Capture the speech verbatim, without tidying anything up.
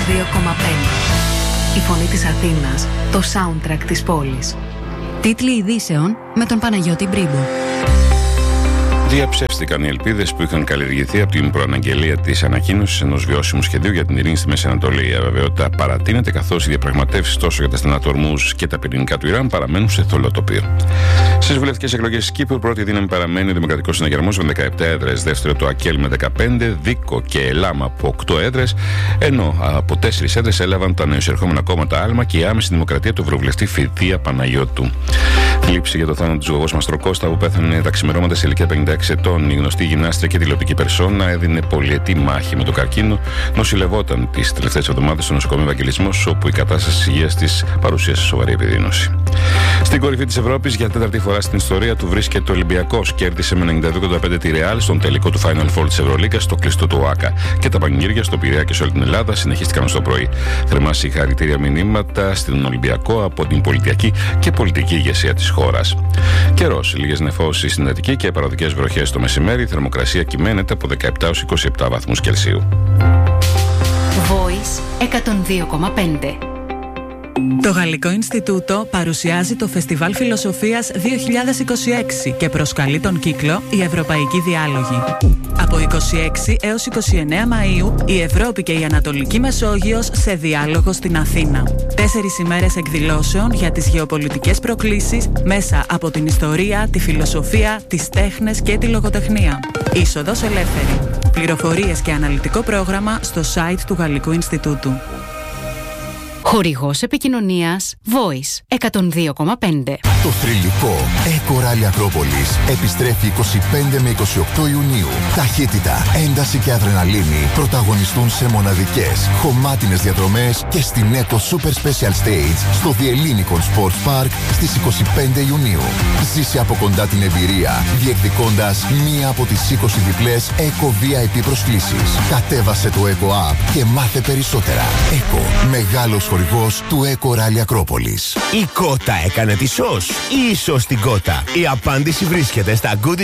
δύο κόμμα πέντε. Η φωνή της Αθήνας, το soundtrack της πόλης. Τίτλοι ειδήσεων με τον Παναγιώτη Μπρίμπο. Διαψεύστηκαν οι ελπίδες που είχαν καλλιεργηθεί από την προαναγγελία της ανακοίνωσης ενός βιώσιμου σχεδίου για την ειρήνη στη Μέση Ανατολή. Η αβεβαιότητα παρατείνεται, καθώς οι διαπραγματεύσεις τόσο για τα στενά του Ορμούζ και τα πυρηνικά του Ιράν παραμένουν σε θολό τοπίο. Στις βουλευτικές εκλογές της Κύπρου, πρώτη δύναμη παραμένει ο Δημοκρατικός Συναγερμός με δεκαεπτά έδρες, δεύτερο το ΑΚΕΛ με δεκαπέντε, Δίκο και ΕΛΑΜ από οκτώ έδρες, ενώ από τέσσερις έδρες έλαβαν τα νεοεισερχόμενα κόμματα Άλμα και η άμεση δημοκρατία του ευρωβουλευτή Φιδία Παναγιώτου. Θλίψη για το θάνατο του Γογός Μαστροκώστα, που πέθανε τα ξημερώματα σε ηλικία πενήντα έξι ετών. Η γνωστή γυμνάστρια και τηλεοπτική περσόνα έδινε πολυετή μάχη με τον καρκίνο. Νοσηλευόταν τις τελευταίες εβδομάδες στο νοσοκομείο Ευαγγελισμός, όπου η κατάσταση της υγείας της παρουσίασε σοβαρή επιδείνωση. Στην κορυφή της Ευρώπης, για τέταρτη φορά στην ιστορία του βρίσκεται ο Ολυμπιακός. Κέρδισε με ενενήντα δύο κόμμα πέντε τη Ρεάλ στον τελικό του Final Four της Ευρωλίγκας στο κλειστό του ΟΑΚΑ. Και τα πανηγύρια στο Πειραιά και σε όλη την Ελλάδα συνεχίστηκαν στο πρωί. Θερμά συγχαρητήρια μηνύματα στην Ολυμπιακό από την πολιτιακή και πολιτική ηγεσία της χώρας. Καιρός, λίγες νεφώσεις στην Αττική και παραδικές βροχές το μεσημέρι. Η θερμοκρασία κυμαίνεται από δεκαεπτά έως είκοσι επτά βαθμούς Κελσίου. Voice εκατόν δύο κόμμα πέντε. Το Γαλλικό Ινστιτούτο παρουσιάζει το Φεστιβάλ Φιλοσοφίας δύο χιλιάδες είκοσι έξι και προσκαλεί τον κύκλο «Η Ευρωπαϊκή Διάλογη». Από είκοσι έξι έως είκοσι εννέα Μαΐου, η Ευρώπη και η Ανατολική Μεσόγειος σε διάλογο στην Αθήνα. Τέσσερις ημέρες εκδηλώσεων για τις γεωπολιτικές προκλήσεις μέσα από την ιστορία, τη φιλοσοφία, τις τέχνες και τη λογοτεχνία. Είσοδος ελεύθερη. Πληροφορίες και αναλυτικό πρόγραμμα στο site του Γαλλικού Ινστιτούτου. Χορηγός επικοινωνίας Voice εκατόν δύο κόμμα πέντε. Το θρυλικό Eco Rally Ακρόπολης επιστρέφει είκοσι πέντε με είκοσι οκτώ Ιουνίου. Ταχύτητα, ένταση και αδρεναλίνη πρωταγωνιστούν σε μοναδικές, χωμάτινες διαδρομές και στην Eco Super Special Stage στο The Ellinikon Sports Park στις είκοσι πέντε Ιουνίου. Ζήσε από κοντά την εμπειρία, διεκδικώντας μία από τις είκοσι διπλές Eco βι άι πι προσκλήσεις. Κατέβασε το Eco App και μάθε περισσότερα. Eco, μεγάλος χορηγός του Eco Rally Ακρόπολης. Η Κότα έκανε τη σως ή η σως την Κότα? Η απάντηση βρίσκεται στα Good